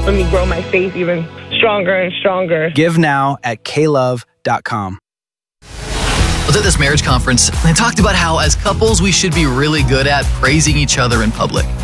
helping me grow my faith even stronger and stronger. Give now at klove.com. I was at this marriage conference and I talked about how as couples we should be really good at praising each other in public.